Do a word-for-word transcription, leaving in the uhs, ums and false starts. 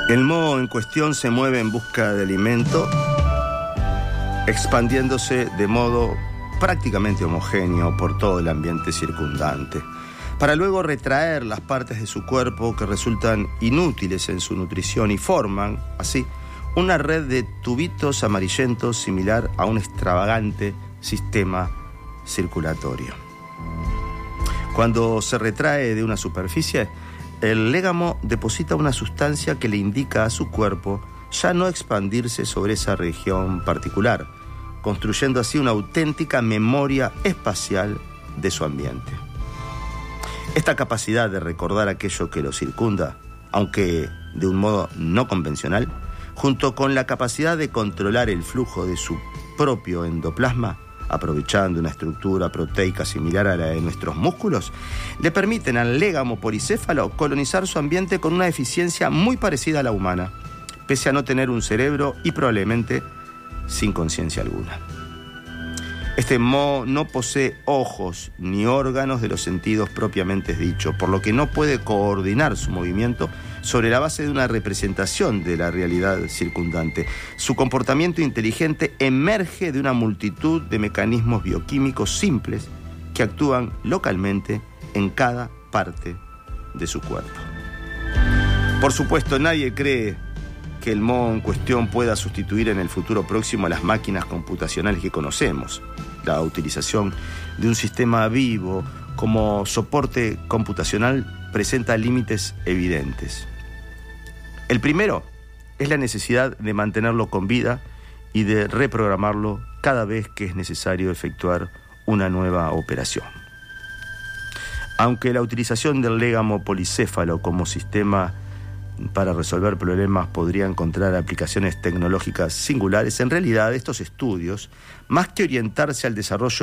El moho en cuestión se mueve en busca de alimento, expandiéndose de modo prácticamente homogéneo por todo el ambiente circundante, para luego retraer las partes de su cuerpo que resultan inútiles en su nutrición y forman, así, una red de tubitos amarillentos similar a un extravagante sistema circulatorio. Cuando se retrae de una superficie, el légamo deposita una sustancia que le indica a su cuerpo ya no expandirse sobre esa región particular, construyendo así una auténtica memoria espacial de su ambiente. Esta capacidad de recordar aquello que lo circunda, aunque de un modo no convencional, junto con la capacidad de controlar el flujo de su propio endoplasma, aprovechando una estructura proteica similar a la de nuestros músculos, le permiten al légamo policéfalo colonizar su ambiente con una eficiencia muy parecida a la humana, pese a no tener un cerebro y probablemente sin conciencia alguna. Este moho no posee ojos ni órganos de los sentidos propiamente dicho, por lo que no puede coordinar su movimiento sobre la base de una representación de la realidad circundante. Su comportamiento inteligente emerge de una multitud de mecanismos bioquímicos simples que actúan localmente en cada parte de su cuerpo. Por supuesto, nadie cree que el moho en cuestión pueda sustituir en el futuro próximo a las máquinas computacionales que conocemos. La utilización de un sistema vivo como soporte computacional presenta límites evidentes. El primero es la necesidad de mantenerlo con vida y de reprogramarlo cada vez que es necesario efectuar una nueva operación. Aunque la utilización del légamo policéfalo como sistema para resolver problemas podría encontrar aplicaciones tecnológicas singulares, en realidad estos estudios, más que orientarse al desarrollo